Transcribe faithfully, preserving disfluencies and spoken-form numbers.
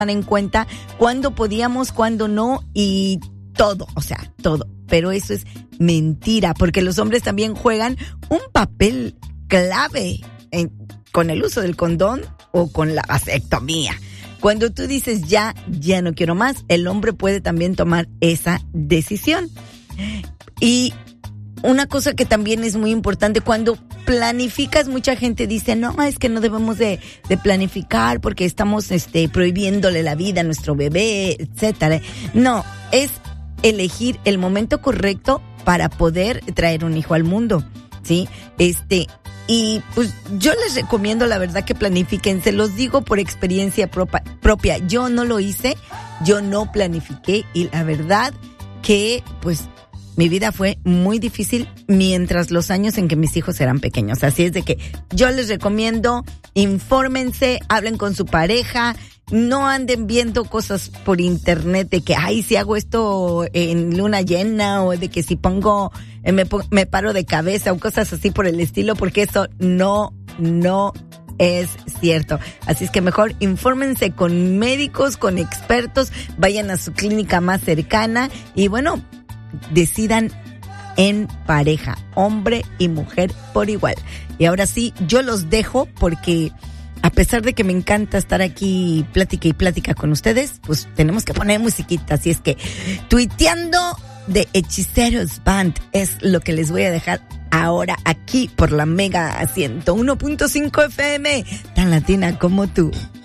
en cuenta cuándo podíamos, cuándo no y todo, o sea, todo. Pero eso es mentira, porque los hombres también juegan un papel clave en, con el uso del condón o con la vasectomía. Cuando tú dices ya, ya no quiero más, el hombre puede también tomar esa decisión. Y una cosa que también es muy importante, cuando planificas, mucha gente dice, no, es que no debemos de, de planificar porque estamos este, prohibiéndole la vida a nuestro bebé, etcétera. No, es elegir el momento correcto para poder traer un hijo al mundo, ¿sí? Este, y pues yo les recomiendo la verdad que planifiquen, se los digo por experiencia propa, propia. Yo no lo hice, yo no planifiqué y la verdad que pues mi vida fue muy difícil mientras los años en que mis hijos eran pequeños. Así es de que yo les recomiendo, infórmense, hablen con su pareja, no anden viendo cosas por internet de que, ay, si hago esto en luna llena o de que si pongo, eh, me, me paro de cabeza o cosas así por el estilo, porque eso no, no es cierto. Así es que mejor infórmense con médicos, con expertos, vayan a su clínica más cercana y bueno, decidan en pareja, hombre y mujer por igual. Y ahora sí, yo los dejo porque a pesar de que me encanta estar aquí plática y plática con ustedes, pues tenemos que poner musiquita. Así es que tuiteando de Hechiceros Band es lo que les voy a dejar ahora aquí por la Mega ciento uno punto cinco F M, tan latina como tú.